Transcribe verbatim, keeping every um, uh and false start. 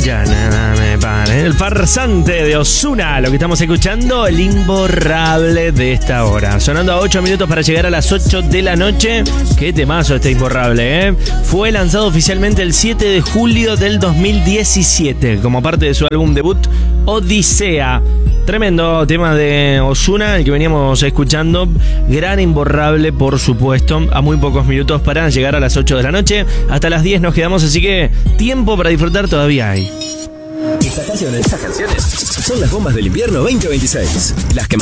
Ya nada me para. El farsante de Ozuna, lo que estamos escuchando, el imborrable de esta hora. Sonando a ocho minutos para llegar a las ocho de la noche. Qué temazo este imborrable, ¿eh? Fue lanzado oficialmente el siete de julio del dos mil diecisiete como parte de su álbum debut Odisea. Tremendo tema de Ozuna, el que veníamos escuchando. Gran imborrable, por supuesto. A muy pocos minutos para llegar a las ocho de la noche. Hasta las diez nos quedamos, así que tiempo para disfrutar todavía hay. Estas canciones, estas canciones son las bombas del invierno veinte veintiséis. Las que más